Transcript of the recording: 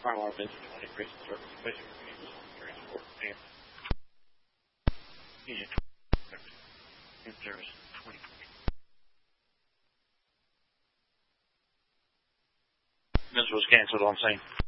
Fire alarm engine 20 increase in service. Basic vehicles transport and engine 20 in service 2020. This was canceled on scene.